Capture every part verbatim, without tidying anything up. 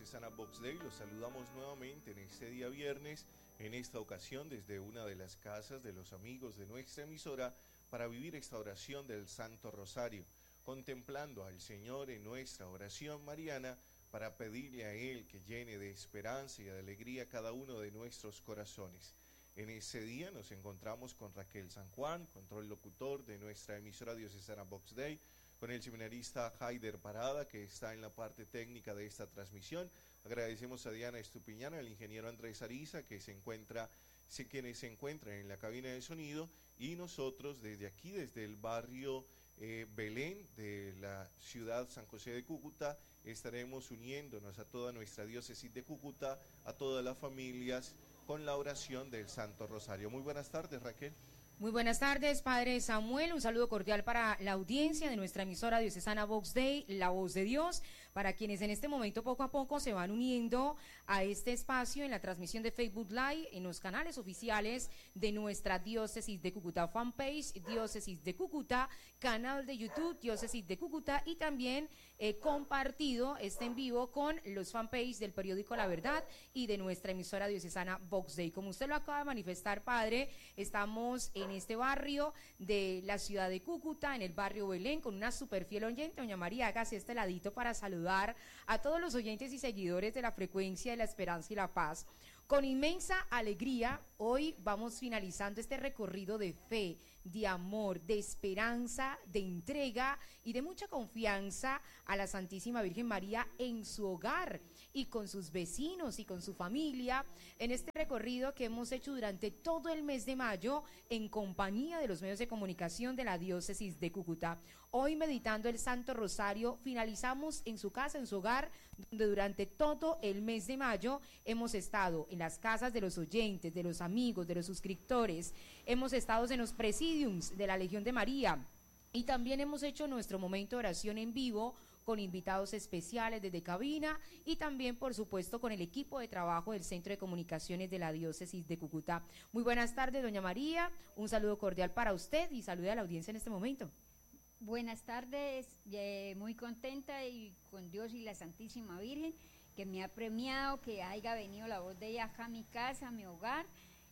Diocesana Vox Dei. Los saludamos nuevamente en este día viernes, en esta ocasión desde una de las casas de los amigos de nuestra emisora, para vivir esta oración del Santo Rosario, contemplando al Señor en nuestra oración mariana, para pedirle a Él que llene de esperanza y de alegría cada uno de nuestros corazones. En ese día nos encontramos con Raquel San Juan, control locutor de nuestra emisora Diocesana Vox Dei, con el seminarista Haider Parada, que está en la parte técnica de esta transmisión. Agradecemos a Diana Estupiñán, al ingeniero Andrés Ariza, que se encuentra, se, quienes se encuentran en la cabina de sonido, y nosotros desde aquí, desde el barrio eh, Belén de la ciudad San José de Cúcuta, estaremos uniéndonos a toda nuestra diócesis de Cúcuta, a todas las familias, con la oración del Santo Rosario. Muy buenas tardes, Raquel. Muy buenas tardes, Padre Samuel, un saludo cordial para la audiencia de nuestra emisora diocesana Vox Dei, La Voz de Dios, para quienes en este momento poco a poco se van uniendo a este espacio en la transmisión de Facebook Live, en los canales oficiales de nuestra diócesis de Cúcuta, fanpage Diócesis de Cúcuta, canal de YouTube Diócesis de Cúcuta, y también eh, compartido este en vivo con los fanpage del periódico La Verdad y de nuestra emisora diocesana Vox Dei. Como usted lo acaba de manifestar, Padre, estamos en este barrio de la ciudad de Cúcuta, en el barrio Belén, con una super fiel oyente. Doña María, hágase este ladito para saludar a todos los oyentes y seguidores de la frecuencia de la esperanza y la paz. Con inmensa alegría, hoy vamos finalizando este recorrido de fe, de amor, de esperanza, de entrega y de mucha confianza a la Santísima Virgen María en su hogar y con sus vecinos y con su familia, en este recorrido que hemos hecho durante todo el mes de mayo en compañía de los medios de comunicación de la diócesis de Cúcuta. Hoy, meditando el Santo Rosario, finalizamos en su casa, en su hogar, donde durante todo el mes de mayo hemos estado en las casas de los oyentes, de los amigos, de los suscriptores, hemos estado en los presidiums de la Legión de María, y también hemos hecho nuestro momento de oración en vivo con invitados especiales desde cabina, y también, por supuesto, con el equipo de trabajo del Centro de Comunicaciones de la Diócesis de Cúcuta. Muy buenas tardes, doña María, un saludo cordial para usted y salude a la audiencia en este momento. Buenas tardes, eh, muy contenta y con Dios y la Santísima Virgen, que me ha premiado que haya venido La Voz de ella acá a mi casa, a mi hogar,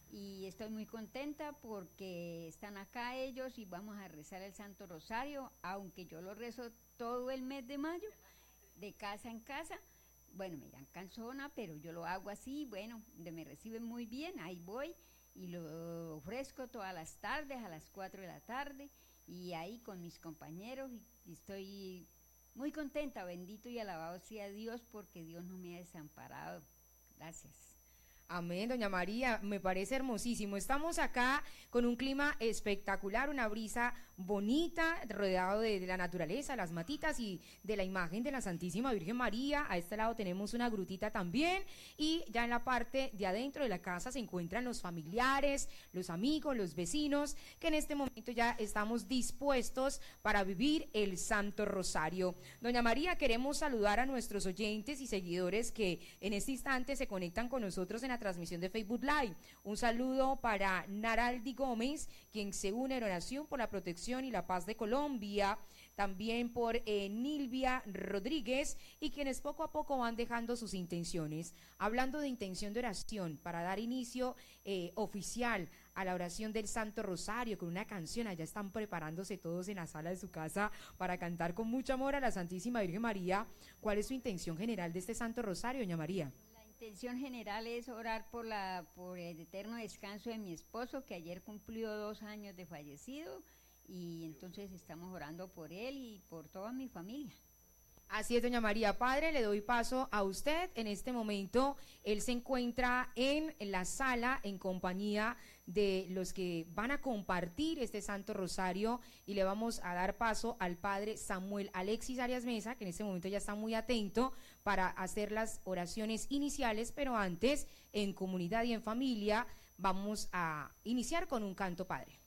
y estoy muy contenta porque están acá ellos y vamos a rezar el Santo Rosario, aunque yo lo rezo todo el mes de mayo, de casa en casa. Bueno, me dan cansona, pero yo lo hago así, bueno, donde me reciben muy bien, ahí voy y lo ofrezco todas las tardes, a las cuatro de la tarde, y ahí con mis compañeros, y, y estoy muy contenta, bendito y alabado sea Dios, porque Dios no me ha desamparado. Gracias. Amén, doña María, me parece hermosísimo. Estamos acá con un clima espectacular, una brisa bonita, rodeado de, de la naturaleza, las matitas y de la imagen de la Santísima Virgen María. A este lado tenemos una grutita también, y ya en la parte de adentro de la casa se encuentran los familiares, los amigos, los vecinos, que en este momento ya estamos dispuestos para vivir el Santo Rosario. Doña María, queremos saludar a nuestros oyentes y seguidores que en este instante se conectan con nosotros en la transmisión de Facebook Live. Un saludo para Naraldi Gómez, quien se une en oración por la protección y la paz de Colombia, también por eh, Nilvia Rodríguez, y quienes poco a poco van dejando sus intenciones. Hablando de intención de oración, para dar inicio eh, oficial a la oración del Santo Rosario con una canción, allá están preparándose todos en la sala de su casa para cantar con mucho amor a la Santísima Virgen María. ¿Cuál es su intención general de este Santo Rosario, doña María? La intención general es orar por la por el eterno descanso de mi esposo, que ayer cumplió dos años de fallecido, y entonces estamos orando por él y por toda mi familia. Así es, doña María. Padre, le doy paso a usted. En este momento, él se encuentra en la sala en compañía de los que van a compartir este Santo Rosario, y le vamos a dar paso al Padre Samuel Alexis Arias Mesa, que en este momento ya está muy atento para hacer las oraciones iniciales, pero antes, en comunidad y en familia, vamos a iniciar con un canto, Padre.